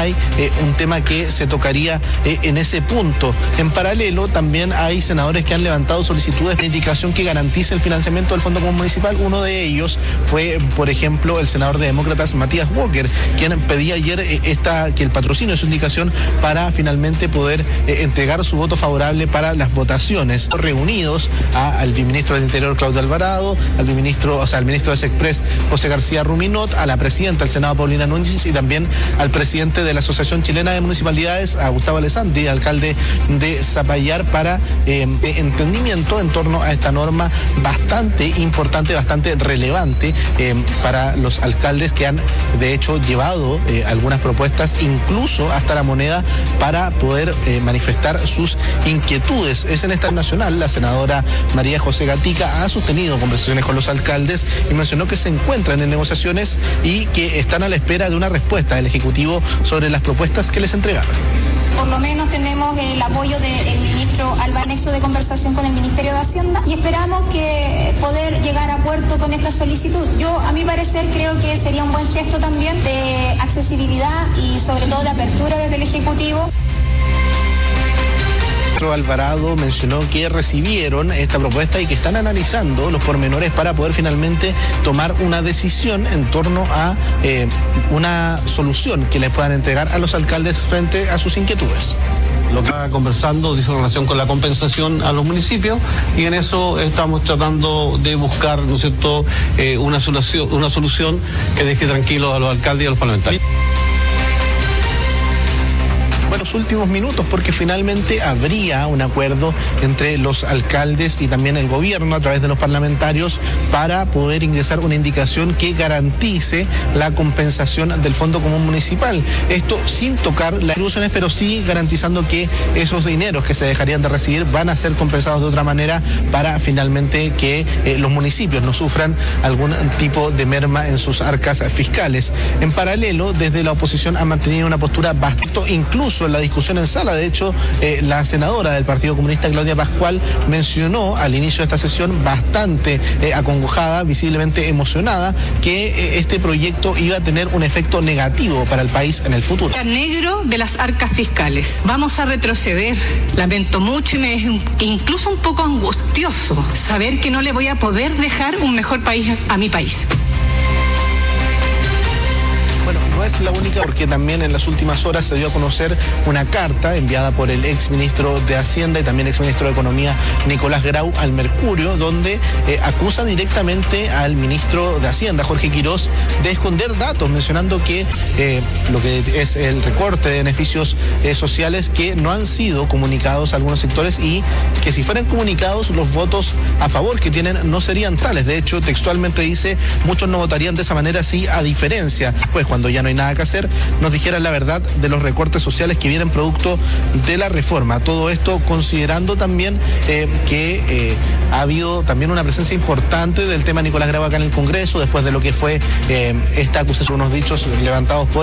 hay un tema que se tocaría en ese punto. En paralelo, también hay senadores que han levantado solicitudes de indicación que garantice el financiamiento del Fondo Común Municipal. Uno de ellos fue, por ejemplo, el senador de Demócratas, Matías Walker, quien pedía ayer que el patrocinio de su indicación para finalmente poder entregar su voto favorable para las votaciones. Reunidos al viceministro del Interior, Claudio Alvarado, al ministro de Sexpress, José García Ruminot, a la presidenta del Senado, Paulina Núñez, y también al presidente de la Asociación Chilena de Municipalidades, a Gustavo Alessandri, alcalde de Zapallar, para entendimiento en torno a esta norma bastante importante, bastante relevante para los alcaldes que han, de hecho, llevado algunas propuestas, incluso hasta la moneda, para poder manifestar sus inquietudes. Es en esta nacional, la senadora María José Gatica ha sostenido conversaciones con los alcaldes y mencionó que se encuentran en negociaciones y que están a la espera de una respuesta del Ejecutivo sobre las propuestas que les entregaron. Por lo menos tenemos el apoyo del ministro al anexo de conversación con el Ministerio de Hacienda y esperamos que poder llegar a puerto con esta solicitud. Yo, a mi parecer, creo que sería un buen gesto también de accesibilidad y sobre todo de apertura desde el Ejecutivo. Alvarado mencionó que recibieron esta propuesta y que están analizando los pormenores para poder finalmente tomar una decisión en torno a una solución que les puedan entregar a los alcaldes frente a sus inquietudes. Lo que está conversando dice en relación con la compensación a los municipios y en eso estamos tratando de buscar, ¿no es cierto?, una solución que deje tranquilos a los alcaldes y a los parlamentarios. Los últimos minutos, porque finalmente habría un acuerdo entre los alcaldes y también el gobierno a través de los parlamentarios para poder ingresar una indicación que garantice la compensación del Fondo Común Municipal. Esto sin tocar las atribuciones, pero sí garantizando que esos dineros que se dejarían de recibir van a ser compensados de otra manera para finalmente que los municipios no sufran algún tipo de merma en sus arcas fiscales. En paralelo, desde la oposición han mantenido una postura bastante, incluso en la discusión en sala. De hecho, la senadora del Partido Comunista, Claudia Pascual, mencionó al inicio de esta sesión bastante acongojada, visiblemente emocionada, que este proyecto iba a tener un efecto negativo para el país en el futuro. Negro de las arcas fiscales. Vamos a retroceder. Lamento mucho y me es incluso un poco angustioso saber que no le voy a poder dejar un mejor país a mi país. Bueno, no es la única, porque también en las últimas horas se dio a conocer una carta enviada por el exministro de Hacienda y también exministro de Economía, Nicolás Grau, al Mercurio, donde acusa directamente al ministro de Hacienda, Jorge Quirós, de esconder datos, mencionando que lo que es el recorte de beneficios sociales que no han sido comunicados a algunos sectores y que si fueran comunicados los votos a favor que tienen no serían tales. De hecho, textualmente dice, muchos no votarían de esa manera, sí, a diferencia, pues cuando ya no hay nada que hacer, nos dijeran la verdad de los recortes sociales que vienen producto de la reforma. Todo esto considerando también que ha habido también una presencia importante del tema Nicolás Grau acá en el Congreso, después de lo que fue esta acusación, unos dichos levantados por